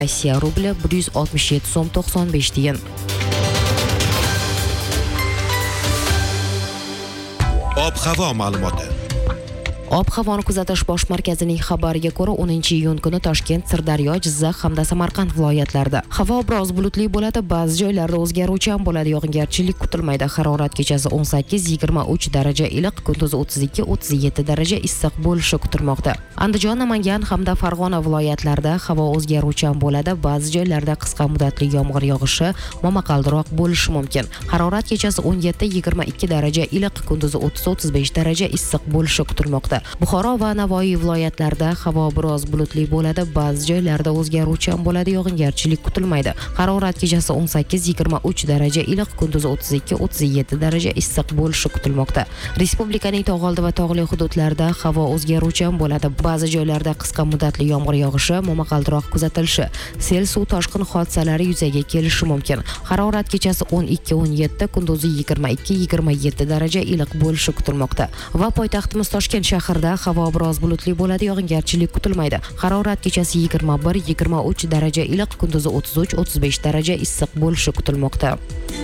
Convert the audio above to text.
Rossiya rubli 167 so'm 95 tiyin. Ob-havo ma'lumoti. Ob-havoni kuzatish bosh markazining xabariga ko'ra 10-iyun kuni Toshkent, Sirdaryo, Jizzax hamda Samarqand viloyatlarida havo biroz bulutli bo'ladi, ba'zi joylarda o'zgaruvchan bo'ladi, yog'ingarchilik kutilmaydi. Harorat kechasi 18-23 daraja iliq, kunduzi 32-37 daraja issiq bo'lishi kutilmoqda. Andijon, Namangan hamda Farg'ona viloyatlarida havo o'zgaruvchan bo'ladi, ba'zi joylarda qisqa muddatli yomg'ir yog'ishi, momaqaldiroq bo'lishi mumkin. Harorat kechasi 17-22 daraja iliq, kunduzi 30-35 daraja issiq bo'lishi kutilmoqda. Buxoro va Navoiy viloyatlarida havo biroz bulutli bo'ladi, ba'zi joylarda o'zgaruvchan bo'ladi, yog'ingarchilik kutilmaydi. Harorat kechasi 18-23 daraja iliq, kunduzi 32-37 daraja issiq bo'lishi kutilmoqda. Respublikaning tog'oldi va tog'li hududlarida havo o'zgaruvchan bo'ladi, ba'zi joylarda qisqa muddatli yomg'ir yog'ishi, momaqaldiroq kuzatilishi, sel suv toshqin hodisalari yuzaga kelishi mumkin. Harorat kechasi 12-17, kunduzi 22-27 daraja iliq bo'lishi kutilmoqda. Va poytaxtimiz Toshkent shahrida havo biroz bulutli bo'ladi, yog'ingarchilik kutilmaydi. Harorat kechasi 21-23 daraja iliq, kunduzi 33-35 daraja issiq bo'lishi kutilmoqda.